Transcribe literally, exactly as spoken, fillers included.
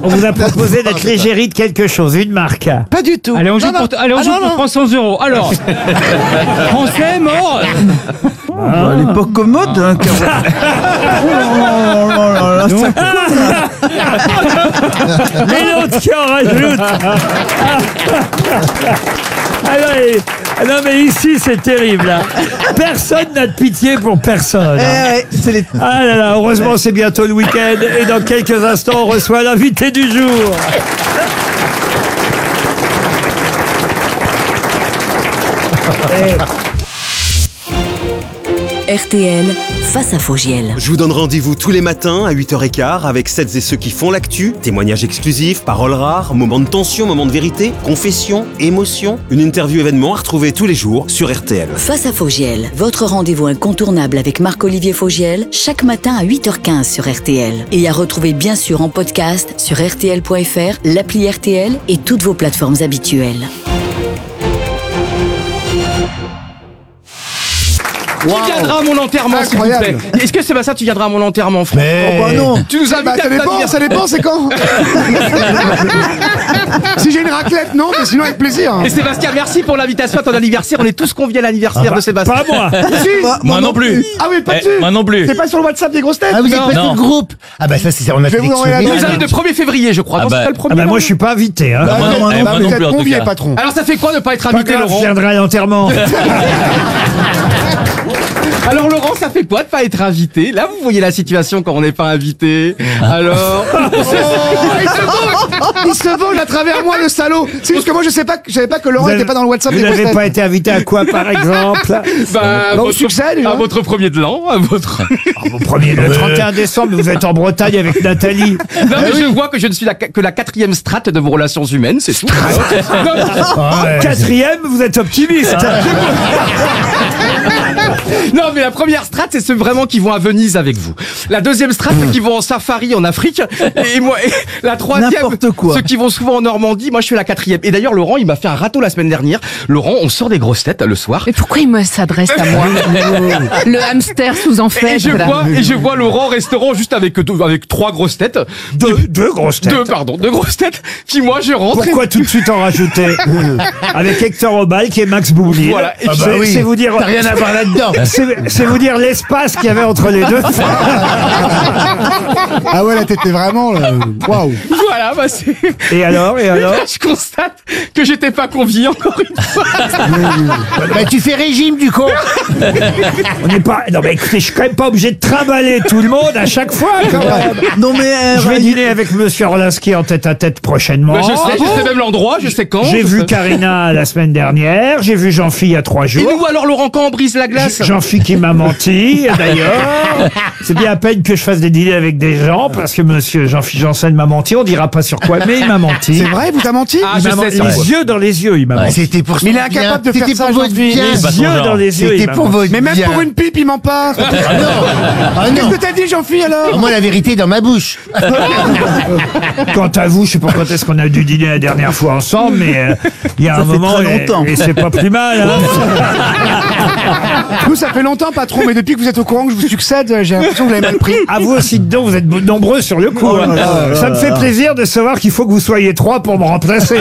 On vous a proposé d'être l'égérie de quelque chose, une marque. Pas du tout. Allez, on joue Non, non. pour, allez, on Ah, joue non, pour non. trois cents euros. Alors, français, mort. Ah, elle est pas commode, hein, Caroline. Oh là là là là, ça- Et l'autre qui en rajoute. Alors, et- ah non mais ici c'est terrible là. Personne n'a de pitié pour personne. Eh ouais, c'est les... Ah là là, heureusement c'est bientôt le week-end et dans quelques instants on reçoit l'invité du jour. R T L, face à Fogiel. Je vous donne rendez-vous tous les matins à huit heures quinze avec celles et ceux qui font l'actu, témoignages exclusifs, paroles rares, moments de tension, moments de vérité, confessions, émotions, une interview événement à retrouver tous les jours sur R T L. Face à Fogiel, votre rendez-vous incontournable avec Marc-Olivier Fogiel, chaque matin à huit heures quinze sur R T L. Et à retrouver bien sûr en podcast sur R T L point F R, l'appli R T L et toutes vos plateformes habituelles. Qui viendra à mon enterrement, s'il vous plaît? Incroyable. Est-ce que Sébastien, tu viendras à mon enterrement, frère? Mais... Oh bah non. Tu nous as Bah, invités ça à ton dépend, anniversaire. ça dépend, c'est quand? Si j'ai une raclette, non, mais sinon avec plaisir. Et Sébastien, merci pour l'invitation à ton anniversaire. On est tous conviés à l'anniversaire de Sébastien. Pas moi. Si. Bah, Moi non plus. Ah oui, pas Eh, dessus. moi non plus. C'est pas sur le WhatsApp des grosses têtes. Ah, vous êtes Non. pas Non. tout le groupe. Ah bah ça, c'est... On a Je vais fait vous envoyer la Il note. nous invite le premier février, je crois. Ah Non, bah. c'est pas le premier. Ah bah non moi je suis pas invité. Hein. Bah, moi non, bah, eh, moi vous non êtes plus, en tout convié, cas. patron. Alors ça fait quoi ne pas être Pas invité, grave, je Laurent? viendrai à l'enterrement. Alors Laurent, ça fait quoi de pas être invité? Là, vous voyez la situation quand on n'est pas invité. Alors, Oh, il se venge. Il se venge à travers moi, le salaud. C'est juste que moi, je sais pas, je savais pas que Laurent Vous n'était avez- pas dans le WhatsApp Vous des grosses n'avez têtes. pas été invité à quoi par exemple? bah, Bah, au succès, déjà. à votre premier de l'an, à votre. Au premier, le trente et un décembre, vous êtes en Bretagne avec Nathalie. Non mais je vois que je ne suis la, que la quatrième strate de vos relations humaines, c'est tout. Non, Quatrième, vous êtes optimiste. non, mais la première strate, c'est ceux vraiment qui vont à Venise avec vous. La deuxième strate, ceux qui vont en safari en Afrique. Et moi, et la troisième, N'importe quoi. ceux qui vont souvent en Normandie. Moi, je suis la quatrième. Et d'ailleurs, Laurent, il m'a fait un râteau la semaine dernière. Laurent, on sort des grosses têtes le soir. Mais pourquoi il me s'adresse à moi? Le hamster sous Et enfer. je vois, et je vois Laurent au restaurant juste avec deux, avec trois grosses têtes. Deux, deux grosses têtes. Deux, pardon, deux grosses têtes. Puis moi, je rentre. Pourquoi tout de suite en rajouter? Avec Hector Obal qui est Max Boublil. Voilà. Et Ah puis- bah oui. C'est vous dire. T'as rien à voir là-dedans. C'est c'est vous dire l'espace qu'il y avait entre les deux. Ah ouais, là, t'étais vraiment, là, waouh. Voilà, bah c'est. Et alors, et alors? Je constate que j'étais pas convié encore une fois. Bah tu fais régime, du con. On n'est pas. Non mais écoutez, je suis quand même pas obligé de trimballer tout le monde à chaque fois. Quand même. Non mais... euh, Je vais dîner avec Monsieur Orlinski en tête à tête prochainement. Bah, je sais, je sais même l'endroit, je sais quand. J'ai je vu sais- Karina la semaine dernière, j'ai vu Jean-Phi il y a trois Et jours. nous alors Laurent, quand on brise la glace? Jean-Phi qui m'a menti, d'ailleurs. C'est bien à peine que je fasse des dîners avec des gens, parce que monsieur Jean-Phi Janssen m'a menti, on dira pas sur quoi, mais il m'a menti. C'est vrai, vous t'as menti? Ah, Il je m'a sais, menti. c'est vrai. Les yeux dans les yeux, il m'a menti. C'était pour Mais il est son incapable bien. de faire C'était ça, pour votre Jean-Philippe. bien. Les pas son yeux genre. dans les yeux, il C'était m'a pour menti. votre Mais même bien. pour une pipe, il ment pas. Ah non. Ah Qu'est-ce non. que t'as dit, Jean-Philippe, alors? Moi, la vérité est dans ma bouche. Quant à vous, je sais pas quand est-ce qu'on a dû dîner la dernière fois ensemble, mais euh, il y a un fait moment, très et, longtemps. et c'est pas plus mal. Hein. Nous, ça fait longtemps, patron, mais depuis que vous êtes au courant que je vous succède, j'ai l'impression que vous l'avez mal pris. À vous aussi dedans, vous êtes nombreux sur le coup. hein. Ça me fait plaisir de savoir qu'il faut que vous soyez trois pour me remplacer.